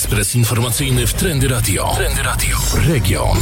Ekspres informacyjny w Trendy Radio. Trendy Radio. Region.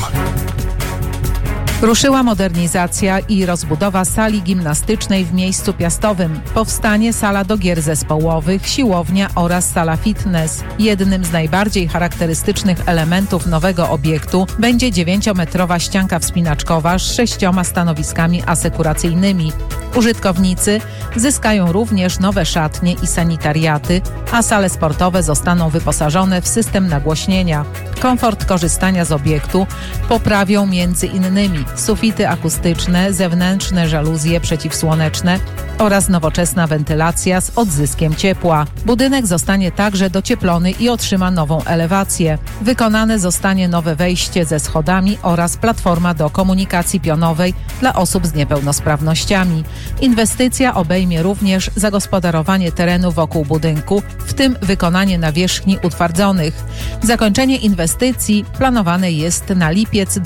Ruszyła modernizacja i rozbudowa sali gimnastycznej w miejscu Piastowym. Powstanie sala do gier zespołowych, siłownia oraz sala fitness. Jednym z najbardziej charakterystycznych elementów nowego obiektu będzie 9-metrowa ścianka wspinaczkowa z 6 stanowiskami asekuracyjnymi. Użytkownicy zyskają również nowe szatnie i sanitariaty, a sale sportowe zostaną wyposażone w system nagłośnienia. Komfort korzystania z obiektu poprawią m.in. sufity akustyczne, zewnętrzne żaluzje przeciwsłoneczne oraz nowoczesna wentylacja z odzyskiem ciepła. Budynek zostanie także docieplony i otrzyma nową elewację. Wykonane zostanie nowe wejście ze schodami oraz platforma do komunikacji pionowej dla osób z niepełnosprawnościami. Inwestycja obejmie również zagospodarowanie terenu wokół budynku, w tym wykonanie nawierzchni utwardzonych. Zakończenie inwestycji planowane jest na lipiec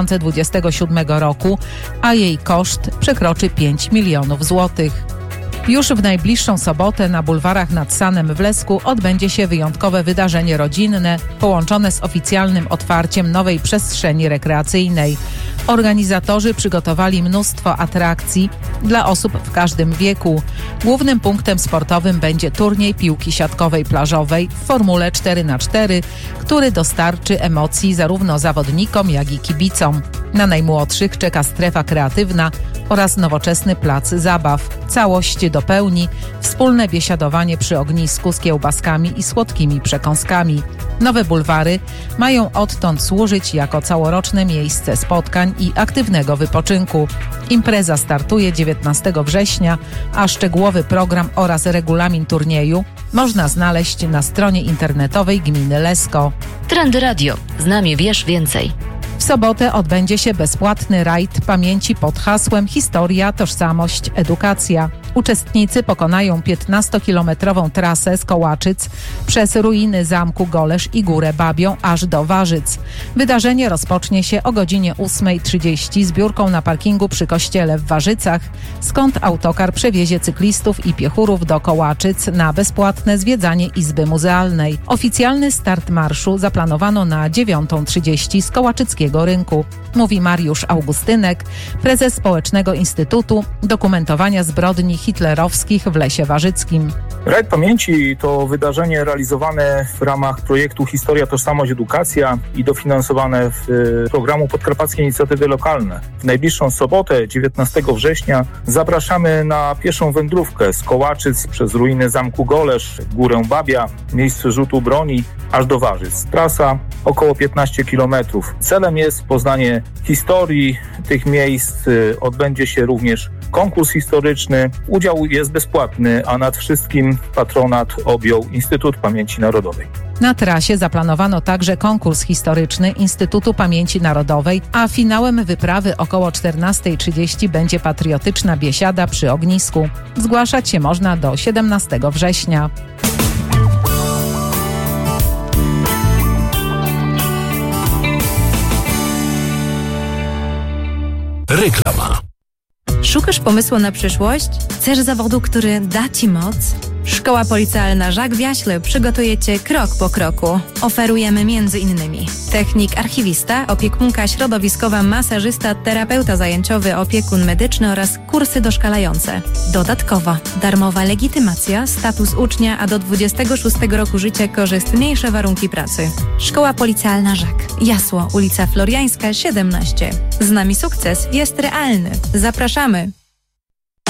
2027 roku, a jej koszt przekroczy 5 milionów złotych. Już w najbliższą sobotę na bulwarach nad Sanem w Lesku odbędzie się wyjątkowe wydarzenie rodzinne, połączone z oficjalnym otwarciem nowej przestrzeni rekreacyjnej. Organizatorzy przygotowali mnóstwo atrakcji dla osób w każdym wieku. Głównym punktem sportowym będzie turniej piłki siatkowej plażowej w formule 4x4, który dostarczy emocji zarówno zawodnikom, jak i kibicom. Na najmłodszych czeka strefa kreatywna oraz nowoczesny plac zabaw. Całość dopełni wspólne biesiadowanie przy ognisku z kiełbaskami i słodkimi przekąskami. Nowe bulwary mają odtąd służyć jako całoroczne miejsce spotkań i aktywnego wypoczynku. Impreza startuje 19 września, a szczegółowy program oraz regulamin turnieju można znaleźć na stronie internetowej gminy Lesko. Trendy Radio. Z nami wiesz więcej. W sobotę odbędzie się bezpłatny rajd pamięci pod hasłem Historia, tożsamość, edukacja. Uczestnicy pokonają 15-kilometrową trasę z Kołaczyc przez ruiny zamku Golesz i Górę Babią aż do Warzyc. Wydarzenie rozpocznie się o godzinie 8:30 zbiórką na parkingu przy kościele w Warzycach, skąd autokar przewiezie cyklistów i piechurów do Kołaczyc na bezpłatne zwiedzanie Izby Muzealnej. Oficjalny start marszu zaplanowano na 9:30 z Kołaczyckiego Rynku, mówi Mariusz Augustynek, prezes Społecznego Instytutu Dokumentowania Zbrodni hitlerowskich w Lesie Warzyckim. Rajd Pamięci to wydarzenie realizowane w ramach projektu Historia, Tożsamość, Edukacja i dofinansowane w programu Podkarpackie Inicjatywy Lokalne. W najbliższą sobotę, 19 września, zapraszamy na pieszą wędrówkę z Kołaczyc przez ruiny zamku Golesz, Górę Babia, miejsce rzutu broni, aż do Warzyc. Trasa około 15 km. Celem jest poznanie historii tych miejsc. Odbędzie się również konkurs historyczny. Udział jest bezpłatny, a nad wszystkim patronat objął Instytut Pamięci Narodowej. Na trasie zaplanowano także konkurs historyczny Instytutu Pamięci Narodowej, a finałem wyprawy około 14:30 będzie patriotyczna biesiada przy ognisku. Zgłaszać się można do 17 września. Reklama. Szukasz pomysłu na przyszłość? Chcesz zawodu, który da Ci moc? Szkoła Policealna Jacques Wiaśle przygotuje Cię krok po kroku. Oferujemy m.in. technik archiwista, opiekunka środowiskowa, masażysta, terapeuta zajęciowy, opiekun medyczny oraz kursy doszkalające. Dodatkowo darmowa legitymacja, status ucznia, a do 26 roku życia korzystniejsze warunki pracy. Szkoła Policealna Jacques. Jasło, ulica Floriańska 17. Z nami sukces jest realny. Zapraszamy!